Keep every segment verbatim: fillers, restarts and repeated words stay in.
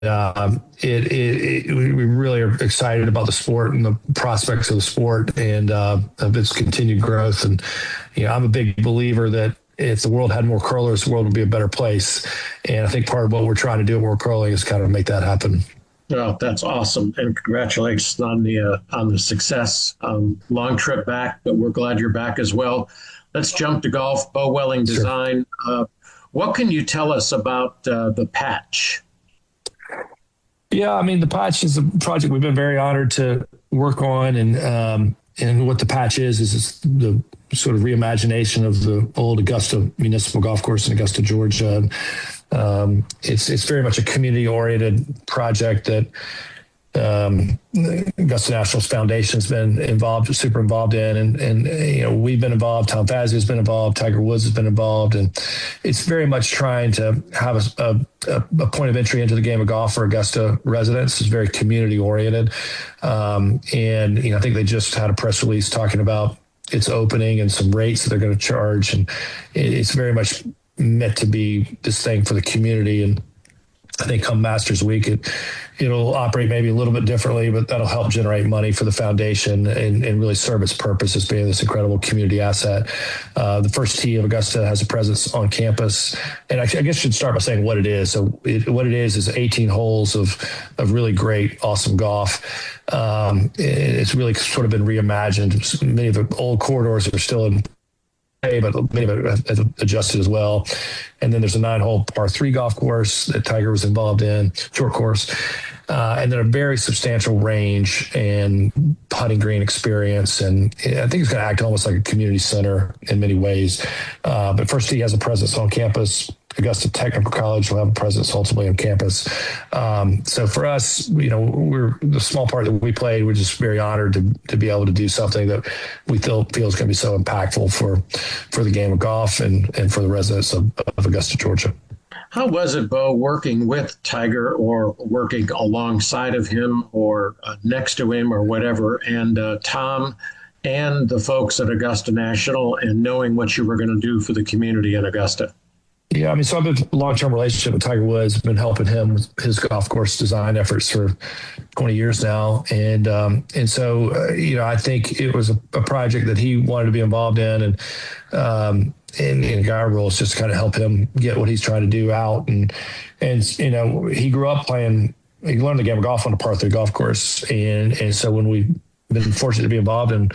Um, it, it, it, we really are excited about the sport and the prospects of the sport and uh, of its continued growth. And, you know, I'm a big believer that if the world had more curlers, the world would be a better place. And I think part of what we're trying to do at World Curling is kind of make that happen. Well, that's awesome, and congratulations on the uh, on the success. Um, long trip back, but we're glad you're back as well. Let's jump to golf. Bo Welling Design. Sure. Uh, what can you tell us about uh, the patch? Yeah, I mean, the patch is a project we've been very honored to work on, and um, and what the patch is is the sort of reimagination of the old Augusta Municipal Golf Course in Augusta, Georgia. Um, it's it's very much a community-oriented project that um, Augusta Nationals Foundation has been involved, super involved in, and and you know we've been involved. Tom Fazio has been involved. Tiger Woods has been involved, and it's very much trying to have a, a, a point of entry into the game of golf for Augusta residents. It's very community-oriented, um, and you know I think they just had a press release talking about its opening and some rates that they're going to charge, and it's very much meant to be this thing for the community. And I think come Masters Week, it, it'll operate maybe a little bit differently, but that'll help generate money for the foundation and, and really serve its purpose as being this incredible community asset. Uh, the first tee of Augusta has a presence on campus. And I, I guess I should start by saying what it is. So it, what it is is eighteen holes of, of really great, awesome golf. Um, it's really sort of been reimagined. Many of the old corridors are still in but many of it have adjusted as well. And then there's a nine-hole par three golf course that Tiger was involved in, short course, uh, and then a very substantial range and putting green experience. And I think it's going to act almost like a community center in many ways. Uh, but First Tee has a presence on campus. Augusta Technical College will have a presence ultimately on campus. Um, so for us, you know, we're the small part that we played. We're just very honored to to be able to do something that we feel feel is going to be so impactful for for the game of golf and and for the residents of, of Augusta, Georgia. How was it, Bo, working with Tiger or working alongside of him or uh, next to him or whatever, and uh, Tom and the folks at Augusta National, and knowing what you were going to do for the community in Augusta? Yeah, I mean, so I've been a long-term relationship with Tiger Woods, been helping him with his golf course design efforts for twenty years now. And um, and so, uh, you know, I think it was a, a project that he wanted to be involved in. And um, and, and our role is just to kind of help him get what he's trying to do out. And, and you know, he grew up playing, he learned the game of golf on a par three golf course. And, and so when we've been fortunate to be involved in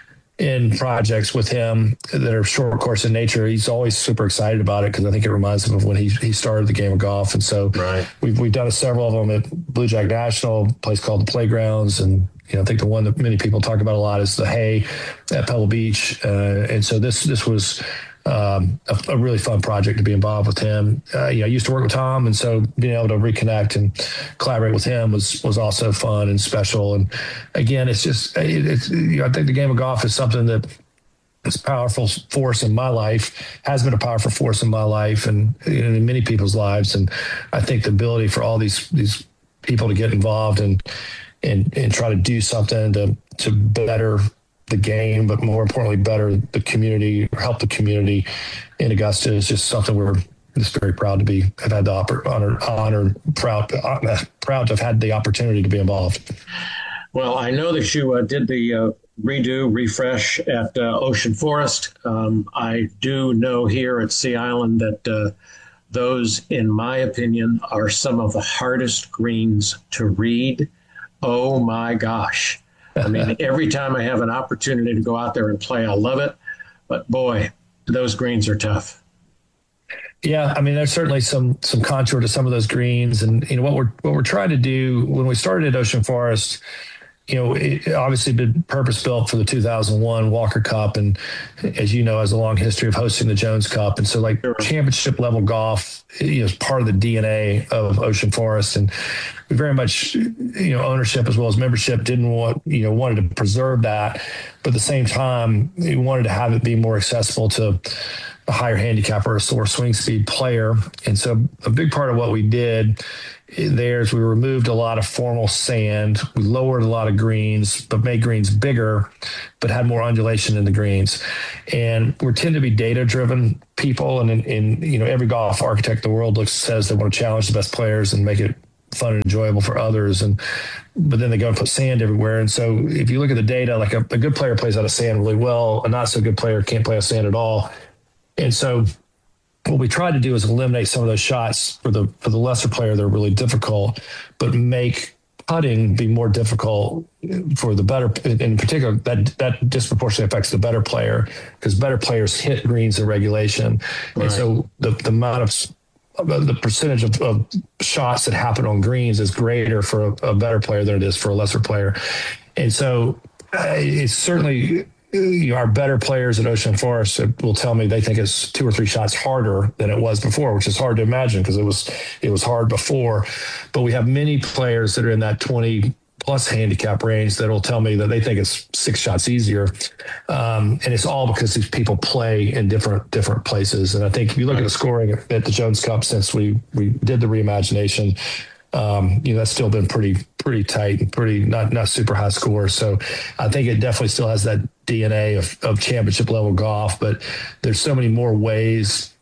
in projects with him that are short course in nature, he's always super excited about it because I think it reminds him of when he he started the game of golf. And so right. we've we've done several of them at Blue Jack National, a place called the Playgrounds, and you know I think the one that many people talk about a lot is the Hay at Pebble Beach. Uh, and so this this was um, a, a really fun project to be involved with him. Uh, you know, I used to work with Tom, and so being able to reconnect and collaborate with him was was also fun and special. And again, it's just it, it's you know, I think the game of golf is something that is a powerful force in my life, has been a powerful force in my life and in many people's lives. And I think the ability for all these these people to get involved and and and try to do something to to better the game, but more importantly, better the community, or help the community in Augusta is just something we're just very proud to be, have had the oppor- honor, honor, proud, uh, proud to have had the opportunity to be involved. Well, I know that you uh, did the uh, redo, refresh at uh, Ocean Forest. Um, I do know here at Sea Island that uh, those, in my opinion, are some of the hardest greens to read. Oh my gosh. I mean, every time I have an opportunity to go out there and play, I love it. But boy, those greens are tough. Yeah, I mean, there's certainly some some contour to some of those greens, and you know what we're what we're trying to do when we started at Ocean Forest. You know, it obviously been purpose built for the two thousand one Walker Cup, and as you know, has a long history of hosting the Jones Cup, and so like sure. championship level golf, you know, is part of the D N A of Ocean Forest, and we very much, you know, ownership as well as membership didn't want, you know, wanted to preserve that, but at the same time, we wanted to have it be more accessible to a higher handicap or a slower swing speed player, and so a big part of what we did there is we removed a lot of formal sand. We lowered a lot of greens, but made greens bigger, but had more undulation in the greens. And we tend to be data-driven people. And in, in you know, every golf architect in the world looks says they want to challenge the best players and make it fun and enjoyable for others. And but then they go and put sand everywhere. And so if you look at the data, like a, a good player plays out of sand really well, a not so good player can't play out of sand at all. And so what we tried to do is eliminate some of those shots for the for the lesser player that are really difficult, but make putting be more difficult for the better. In particular, that that disproportionately affects the better player, because better players hit greens in regulation. Right. And so the, the amount of the percentage of, of shots that happen on greens is greater for a, a better player than it is for a lesser player. And so uh, it's certainly, you know, our better players at Ocean Forest will tell me they think it's two or three shots harder than it was before, which is hard to imagine because it was it was hard before. But we have many players that are in that twenty plus handicap range that will tell me that they think it's six shots easier. Um, and it's all because these people play in different different places. And I think if you look at the scoring at the Jones Cup since we we did the reimagination, um, you know, that's still been pretty pretty tight and pretty not not super high score. So I think it definitely still has that D N A of, of championship level golf, but there's so many more ways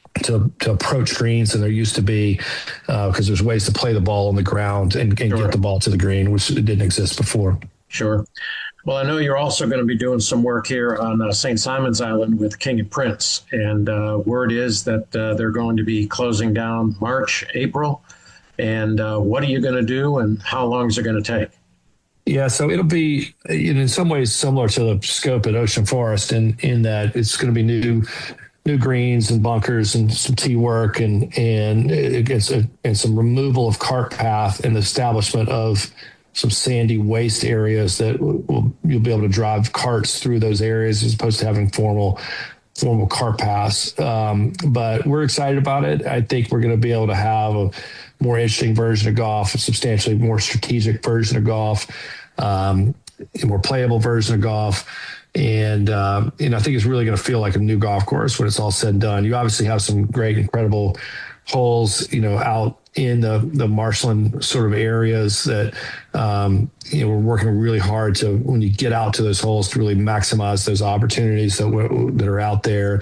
to to approach greens than there used to be, because uh, there's ways to play the ball on the ground and, and sure. get the ball to the green, which didn't exist before. Sure. Well, I know you're also going to be doing some work here on uh, Saint Simon's Island with King and Prince, and uh, word is that uh, they're going to be closing down March, April. And uh, what are you going to do, and how long is it going to take? Yeah, so it'll be in some ways similar to the scope at Ocean Forest, in in that it's going to be new new greens and bunkers and some tee work and and it's a, and some removal of cart path and the establishment of some sandy waste areas that will, you'll be able to drive carts through those areas as opposed to having formal formal cart paths. Um, but we're excited about it. I think we're going to be able to have a more interesting version of golf, a substantially more strategic version of golf, um, a more playable version of golf. And, uh, you know, I think it's really going to feel like a new golf course when it's all said and done. You obviously have some great, incredible holes, you know, out in the, the marshland sort of areas that, um, you know, we're working really hard to, when you get out to those holes, to really maximize those opportunities that that are out there.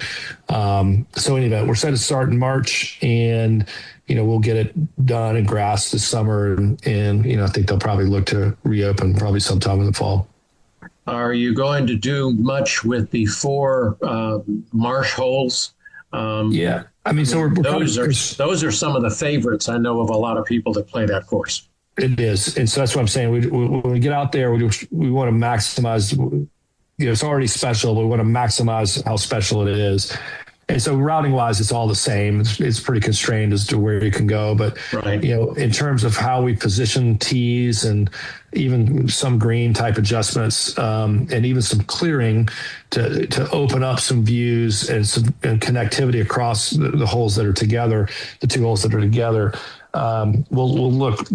Um, so in any event, we're set to start in March, and, you know, we'll get it done and grass this summer. And, and, you know, I think they'll probably look to reopen probably sometime in the fall. Are you going to do much with the four uh, marsh holes? Um, yeah. I mean, so we're, we're those probably, are those are some of the favorites I know of a lot of people that play that course. It is, and so that's what I'm saying. We, we, when we get out there, we we want to maximize. You know, it's already special, but we want to maximize how special it is. And so routing wise, it's all the same. It's, it's pretty constrained as to where you can go. But, right. you know, in terms of how we position tees and even some green type adjustments, um, and even some clearing to to open up some views and some and connectivity across the, the holes that are together, the two holes that are together, um, we'll, we'll look,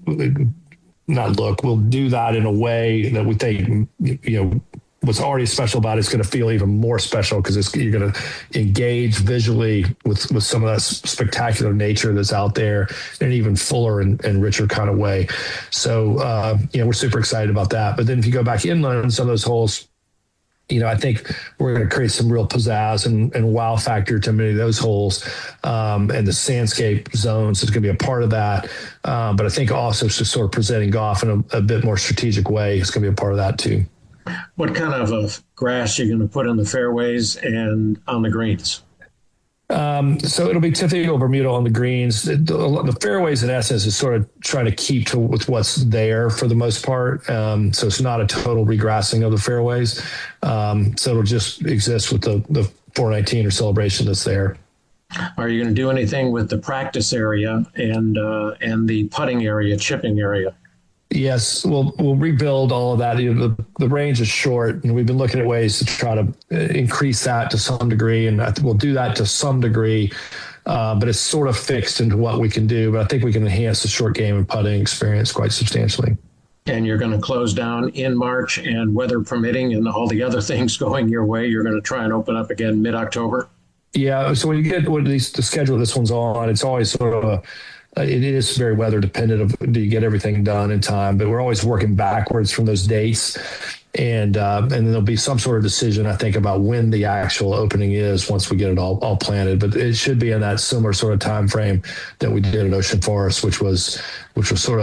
not look, we'll do that in a way that we think, you know, what's already special about it is going to feel even more special, because you're going to engage visually with, with some of that spectacular nature that's out there in an even fuller and, and richer kind of way. So, uh, you know, we're super excited about that. But then if you go back inland, some of those holes, you know, I think we're going to create some real pizzazz and, and wow factor to many of those holes. Um, and the sandscape zones is going to be a part of that. Uh, but I think also just sort of presenting golf in a, a bit more strategic way is going to be a part of that too. What kind of a grass are you going to put in the fairways and on the greens? Um, so it'll be typical Bermuda on the greens. The, the fairways, in essence, is sort of trying to keep to with what's there for the most part. Um, so it's not a total regrassing of the fairways. Um, so it'll just exist with the, the four nineteen or celebration that's there. Are you going to do anything with the practice area and uh, and the putting area, chipping area? Yes, we'll we'll rebuild all of that. You know, the, the range is short, and we've been looking at ways to try to increase that to some degree, and I think we'll do that to some degree, uh, but it's sort of fixed into what we can do. But I think we can enhance the short game and putting experience quite substantially. And you're going to close down in March, and weather permitting and all the other things going your way, you're going to try and open up again mid-October? Yeah, so when you get what the schedule this one's on, it's always sort of a it is very weather dependent of do you get everything done in time, but we're always working backwards from those dates. and uh, and then there'll be some sort of decision, I think, about when the actual opening is once we get it all all planted. But it should be in that similar sort of time frame that we did at Ocean Forest, which was which was sort of